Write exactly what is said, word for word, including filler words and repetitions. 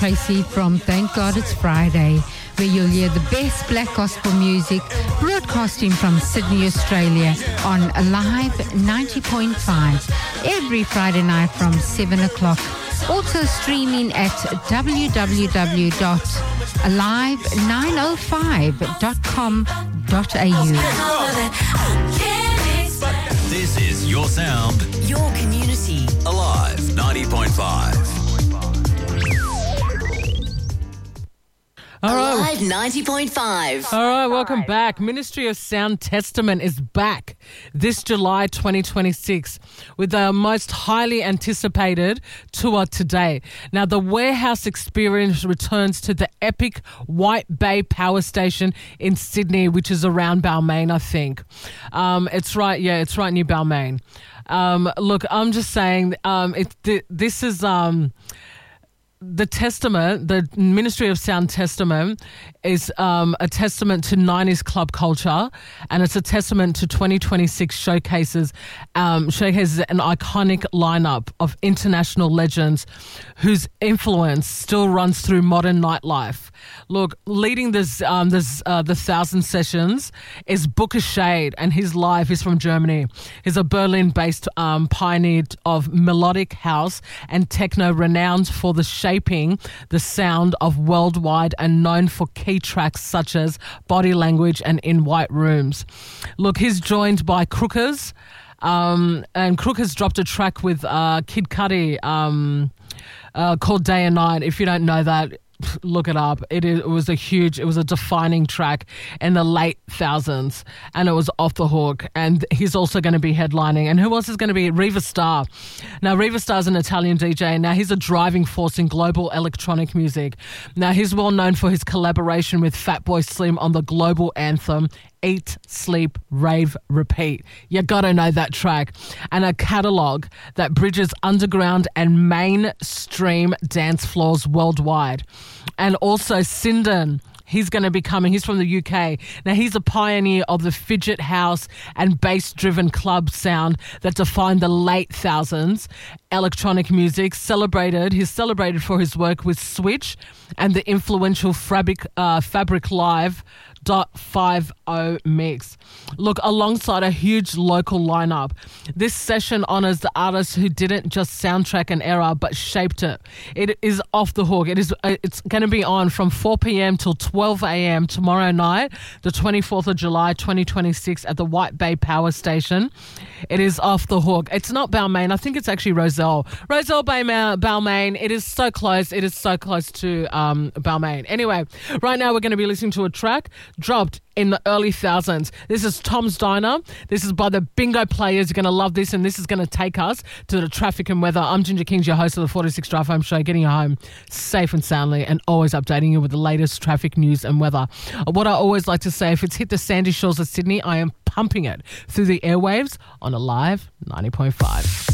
Tracy from Thank God It's Friday, where you'll hear the best black gospel music broadcasting from Sydney, Australia on Alive ninety point five every Friday night from seven o'clock. Also streaming at w w w dot alive nine oh five dot com dot a u. This is your sound, your community. Alive ninety point five. All right. Alive ninety point five. All right, welcome back. Ministry of Sound Testament is back this July twenty twenty-six with the most highly anticipated tour today. Now, the Warehouse Experience returns to the epic White Bay Power Station in Sydney, which is around Balmain, I think. Um, it's right, yeah, it's right near Balmain. Um, look, I'm just saying, um, it, th- this is... Um, The Testament, the Ministry of Sound Testament, is um, a testament to nineties club culture, and it's a testament to twenty twenty-six showcases, um, showcases an iconic lineup of international legends whose influence still runs through modern nightlife. Look, leading this, um, this uh, the Thousand Sessions is Booker Shade, and his live is from Germany. He's a Berlin-based um, pioneer of melodic house and techno, renowned for the shape Shaping the sound of worldwide and known for key tracks such as Body Language and In White Rooms. Look, he's joined by Crookers, um, and Crookers dropped a track with uh, Kid Cudi um, uh, called Day and Night. If you don't know that, look it up. It, is, it was a huge, it was a defining track in the late thousands, and it was off the hook. And he's also going to be headlining. And who else is going to be? Riva Starr. Now, Riva Starr is an Italian D J. Now, he's a driving force in global electronic music. Now, he's well known for his collaboration with Fatboy Slim on the global anthem Eat, Sleep, Rave, Repeat. You gotta know that track. And a catalogue that bridges underground and mainstream dance floors worldwide. And also Sinden. He's going to be coming. He's from the U K. Now, he's a pioneer of the fidget house and bass-driven club sound that defined the late thousands. Electronic music celebrated. He's celebrated for his work with Switch and the influential Fabric, uh, Fabric Live dot five oh mix. Look, alongside a huge local lineup, this session honors the artists who didn't just soundtrack an era but shaped it. It is off the hook. It is. It's going to be on from four p.m. till twelve a.m. tomorrow night, the twenty-fourth of July, twenty twenty-six, at the White Bay Power Station. It is off the hook. It's not Balmain. I think it's actually Roselle. Roselle Bay Balmain. It is so close. It is so close to um, Balmain. Anyway, right now we're going to be listening to a track dropped in the early thousands. This is Tom's Diner. This is by the Bingo Players. You're going to love this, and this is going to take us to the traffic and weather. I'm Ginger Kings, your host of the forty-six Drive Home Show, getting you home safe and soundly and always updating you with the latest traffic news and weather. What I always like to say, if it's hit the sandy shores of Sydney, I am pumping it through the airwaves on Alive ninety point five.